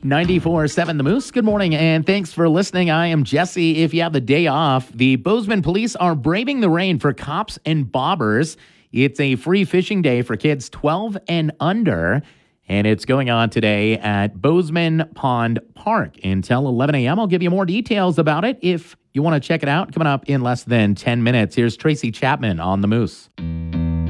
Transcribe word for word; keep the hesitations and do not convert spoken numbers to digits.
ninety-four point seven The Moose. Good morning, and thanks for listening. I am Jesse. If you have the day off, the Bozeman police are braving the rain for cops and bobbers. It's a free fishing day for kids twelve and under, and it's going on today at Bozeman Pond Park until eleven a.m. I'll give you more details about it if you want to check it out. Coming up in less than ten minutes, here's Tracy Chapman on The Moose.